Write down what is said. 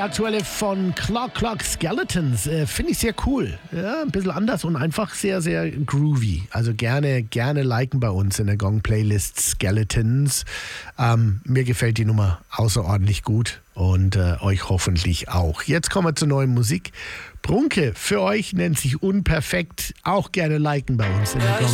Aktuelle von Clock Skeletons finde ich sehr cool. Ja, ein bisschen anders und einfach sehr, sehr groovy. Also gerne liken bei uns in der Gong-Playlist Skeletons. Mir gefällt die Nummer außerordentlich gut und euch hoffentlich auch. Jetzt kommen wir zur neuen Musik. Brunke für euch nennt sich Unperfekt. Auch gerne liken bei uns in der Gong.